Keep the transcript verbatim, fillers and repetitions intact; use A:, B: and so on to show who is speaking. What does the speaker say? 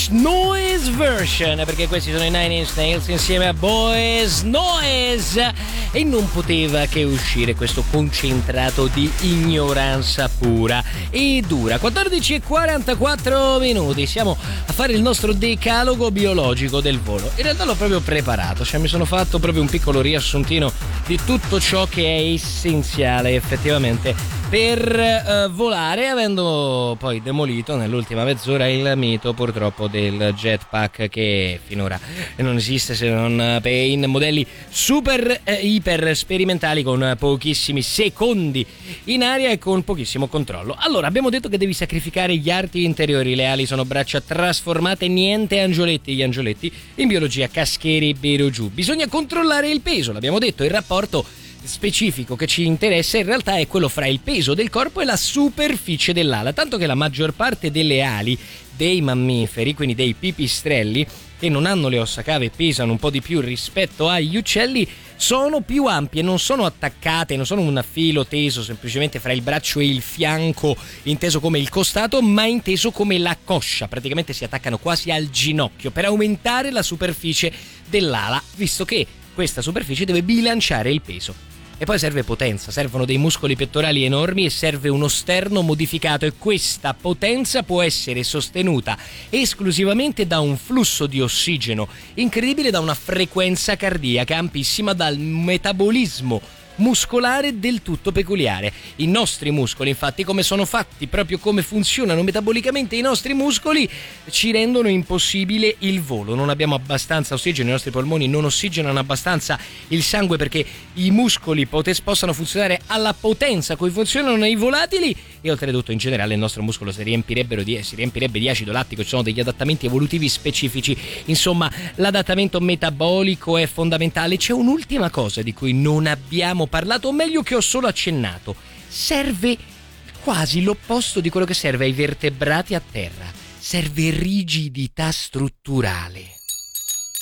A: Noise Version, perché questi sono i Nine Inch Nails insieme a Boys Noise, e non poteva che uscire questo concentrato di ignoranza pura e dura. quattordici e quarantaquattro minuti, siamo a fare il nostro decalogo biologico del volo. In realtà l'ho proprio preparato, cioè mi sono fatto proprio un piccolo riassuntino di tutto ciò che è essenziale effettivamente per uh, volare, avendo poi demolito nell'ultima mezz'ora il mito purtroppo del jetpack, che finora non esiste se non per in modelli super eh, iper sperimentali con pochissimi secondi in aria e con pochissimo controllo. Allora, abbiamo detto che devi sacrificare gli arti interiori, le ali sono braccia trasformate, niente angioletti, gli angioletti in biologia cascherebbero giù. Bisogna controllare il peso, l'abbiamo detto, il rapporto specifico che ci interessa in realtà è quello fra il peso del corpo e la superficie dell'ala, tanto che la maggior parte delle ali dei mammiferi, quindi dei pipistrelli, che non hanno le ossa cave e pesano un po' di più rispetto agli uccelli, sono più ampie, non sono attaccate, non sono un filo teso semplicemente fra il braccio e il fianco, inteso come il costato, ma inteso come la coscia. Praticamente si attaccano quasi al ginocchio per aumentare la superficie dell'ala, visto che questa superficie deve bilanciare il peso. E poi serve potenza, servono dei muscoli pettorali enormi e serve uno sterno modificato, e questa potenza può essere sostenuta esclusivamente da un flusso di ossigeno incredibile, da una frequenza cardiaca ampissima, dal metabolismo muscolare del tutto peculiare. I nostri muscoli, infatti, come sono fatti, proprio come funzionano metabolicamente i nostri muscoli, ci rendono impossibile il volo. Non abbiamo abbastanza ossigeno, i nostri polmoni non ossigenano abbastanza il sangue perché i muscoli potes- possano funzionare alla potenza a cui funzionano i volatili, e oltretutto in generale il nostro muscolo si riempirebbero di, si riempirebbe di acido lattico. Ci sono degli adattamenti evolutivi specifici, insomma l'adattamento metabolico è fondamentale. C'è un'ultima cosa di cui non abbiamo parlato, o meglio che ho solo accennato: serve quasi l'opposto di quello che serve ai vertebrati a terra, serve rigidità strutturale.